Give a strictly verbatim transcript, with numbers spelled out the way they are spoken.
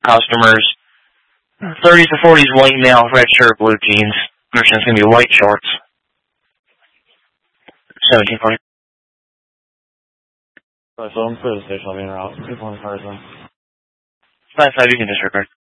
customers. thirties to forties, white male, red shirt, blue jeans. Understand it's going to be white shorts. seventeen forty. So I'm clear the station. I'll be in route. People in cars then. five five, you can disregard.